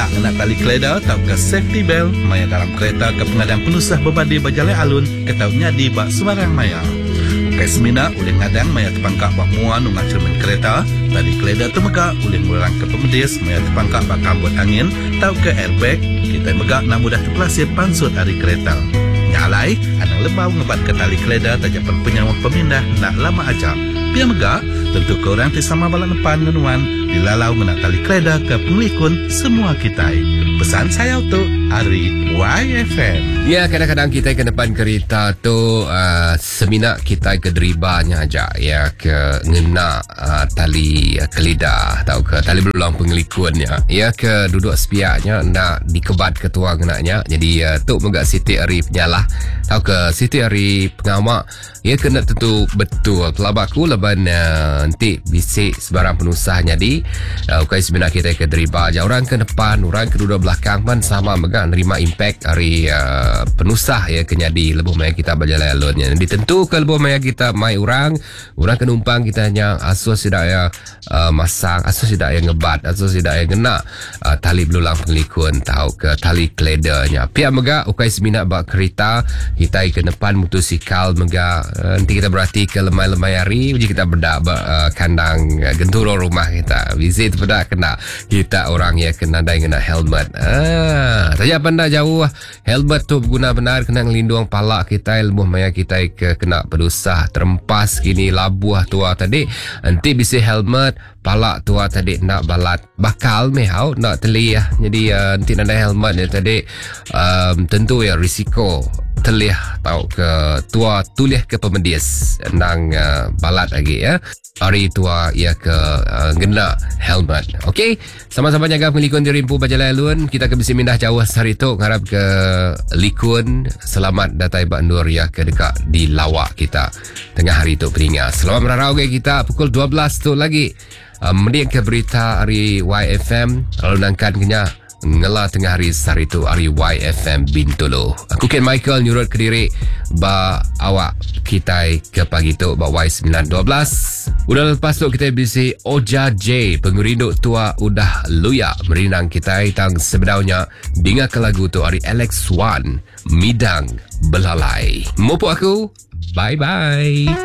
Megak nak tali keleda tau ke safety belt maya dalam kereta ke pengadang penusah berbadi berjalan alun ke tau nyadi bak sembarang maya. Ukai semina oleh ngadang maya terpangkak bak muan nungah cermin kereta, tali keleda tu megak oleh murang ke pemedis maya terpangkak bak kambut angin tau ke airbag, kita megak nak mudah terpelasir pansut hari kereta. Nyalai, anang lebau ngebat ke tali keleda tajapan penyawang pemindah nak lama aja. Pia megak, tentu korang tisama balak depan ngenuan dilalau menak tali keleda ke pengelikun semua kita. Pesan saya untuk Ari YFM. Ya, kadang-kadang kita ke depan kereta tu seminak kita ke deribanya aja ya, ke ngena tali keleda atau ke tali belulang pengelikunnya ya, ke duduk sepiaknya nak dikebat ketua genaknya. Jadi tu megak Siti Ari penyalah atau ke Siti Ari pengamak ya, kena tentu betul pelabaku leban nanti bisik sebarang penusahnya di ukai seminar kita ke deriba aja, orang ke depan orang ke duduk belakang pun sama megak nerima impact hari penusah ya, kenyadi lebuh maya kita berjalan alunnya. Jadi tentu ke lebuh maya kita mai orang penumpang kita hanya asus tidak ya masang, asus tidak yang ngebat, asus tidak yang kena tali belulang pengelikun tahu ke tali keledanya. Pihak megak ukai seminar bak kereta kita ke depan motosikal megak nanti kita berarti ke lemai-lemai hari uji kita berdak kandang genturo rumah kita visit pada kena kita orang ya kena dai kena helmet. Saja pandai jauh helmet tu guna benar kena ngelindung palak kita, ilmu maya kita ke kena pedusah terempas kini labuah tua tadi nanti bisa helmet palak tua tadi nak balat bakal mehau nak teli ya. Jadi nanti ada helmet ya tadi tentu ya risiko telih tau ke tua tulih ke pemedis nang balat lagi ya. Hari tua ia ke gena helmet. Okey, sama-sama jaga pengelikun di rimpu berjalan alun. Kita ke bisi mindah jauh hari tu ngarap ke likun. Selamat datai Bak Nur ya ke dekat di lawak kita tengah hari tu peringat. Selamat merarau ke kita pukul 12 tu lagi. Mending ke berita hari YFM lalu nangkan kenya ngela tengah hari sehari tu hari YFM Bintulu. Aku Ken Michael nyurut ke diri ba awak kita ke pagi tu ba Y912. Udah lepas tu kita bisi Oja J pengurinduk tua udah luya merinang kita tang sebenarnya dengar ke lagu tu hari Alex One Midang Belalai. Mopo aku bye bye.